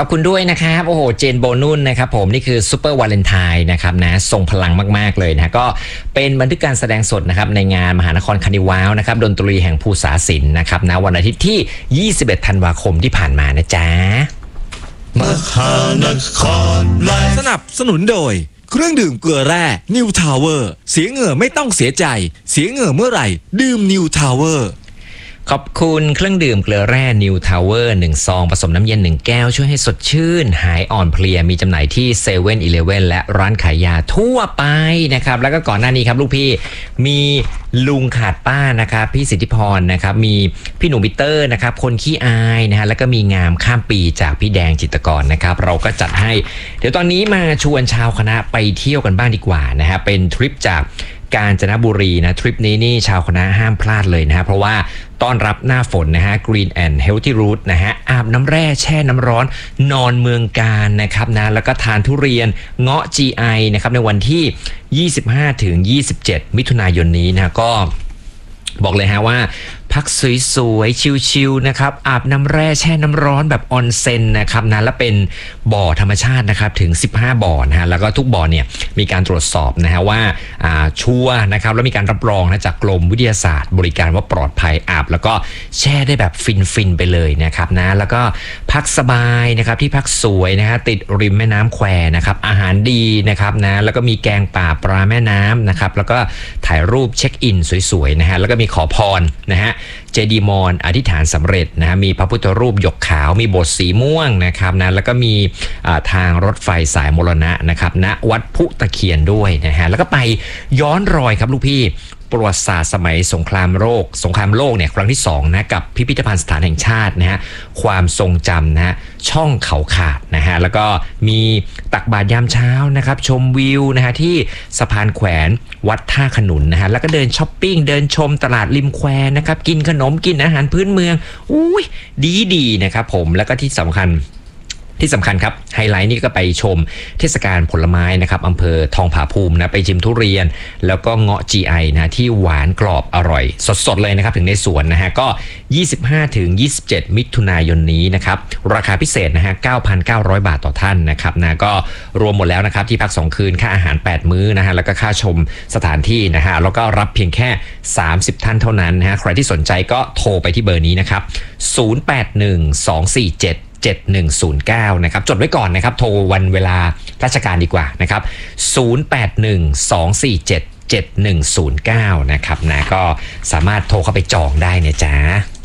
อบคุณด้วยนะครับโอ้โหเจนโบนุ่นนะครับผมนี่คือซูเปอร์วาเลนไทน์นะครับนะทรงพลังมากๆเลยนะก็เป็นบันทึกการแสดงสดนะครับในงานมหานครคานิวาวนะครับดนตรีแห่งภูษาศิลป์นะครับนะวันอาทิตย์ที่ 21 ธันวาคมที่ผ่านมานะจ๊ะมหานครสนับสนุนโดยเครื่องดื่มเกลือแร่นิวทาวเวอร์เสียเหงื่อไม่ต้องเสียใจเสียเหงื่อเมื่อไหร่ดื่มนิวทาวเวอร์ขอบคุณเครื่องดื่มเกลือแร่นิวทาวเวอร์1ซองผสมน้ำเย็น1แก้วช่วยให้สดชื่นหายอ่อนเพลียมีจำหน่ายที่เซเว่นอีเลฟเว่นและร้านขายยาทั่วไปนะครับแล้วก็ก่อนหน้านี้ครับลูกพี่มีลุงขาดป้านะครับพี่สิทธิพรนะครับมีพี่หนูมิเตอร์นะครับคนขี้อายนะฮะแล้วก็มีงามข้ามปีจากพี่แดงจิตรกรนะครับเราก็จัดให้เดี๋ยวตอนนี้มาชวนชาวคณะไปเที่ยวกันบ้างดีกว่านะฮะเป็นทริปจากกาญจนบุรีนะทริปนี้นี่ชาวคณะห้ามพลาดเลยนะฮะเพราะว่าต้อนรับหน้าฝนนะฮะ Green and Healthy Root นะฮะอาบน้ำแร่แช่น้ำร้อนนอนเมืองกาญนะครับนะแล้วก็ทานทุเรียนเงาะ GI นะครับในวันที่ 25-27 มิถุนายนนี้นะก็บอกเลยฮะว่าพักสวยๆชิลๆนะครับอาบน้ำแร่แช่น้ำร้อนแบบออนเซ็นนะครับนะและเป็นบ่อธรรมชาตินะครับถึง15บ่อนะฮะแล้วก็ทุกบ่อเนี่ยมีการตรวจสอบนะฮะว่าชัวร์นะครับแล้วมีการรับรองนะจากกรมวิทยาศาสตร์บริการว่าปลอดภัยอาบแล้วก็แช่ได้แบบฟินๆไปเลยนะครับนะแล้วก็พักสบายนะครับที่พักสวยนะฮะติดริมแม่น้ำแควนะครับอาหารดีนะครับนะแล้วก็มีแกงป่าปลาแม่น้ำนะครับแล้วก็ถ่ายรูปเช็คอินสวยๆนะฮะแล้วก็มีขอพรนะฮะเจดีย์มอนอธิษฐานสำเร็จนะมีพระพุทธรูปหยกขาวมีโบสถ์สีม่วงนะครับนะแล้วก็มีทางรถไฟสายมรณะนะครับณวัดพุตะเคียนด้วยนะฮะแล้วก็ไปย้อนรอยครับลูกพี่ประวัติศาสตร์สมัยสงครามโลกเนี่ยครั้งที่2นะกับพิพิธภัณฑ์สถานแห่งชาตินะฮะความทรงจำนะฮะช่องเขาขาดนะฮะแล้วก็มีตักบาตรยามเช้านะครับชมวิวนะฮะที่สะพานแขวนวัดท่าขนุนนะฮะแล้วก็เดินช้อปปิ้งเดินชมตลาดริมแควนะครับกินขนมกินอาหารพื้นเมืองอุ้ยดีนะครับผมแล้วก็ที่สำคัญครับไฮไลท์นี่ก็ไปชมเทศกาลผลไม้นะครับอำเภอทองผาภูมินะไปชิมทุเรียนแล้วก็เงาะ GI นะที่หวานกรอบอร่อยสดๆเลยนะครับถึงในสวนนะฮะก็ 25-27 มิถุนายนนี้นะครับราคาพิเศษนะฮะ 9,900 บาทต่อท่านนะครับนะก็รวมหมดแล้วนะครับที่พัก2คืนค่าอาหาร8มื้อนะฮะแล้วก็ค่าชมสถานที่นะฮะแล้วก็รับเพียงแค่30ท่านเท่านั้นนะฮะใครที่สนใจก็โทรไปที่เบอร์นี้นะครับ0812477109นะครับจดไว้ก่อนนะครับโทรวันเวลาราชการดีกว่านะครับ0812477109นะครับนะก็สามารถโทรเข้าไปจองได้นะจ๊ะ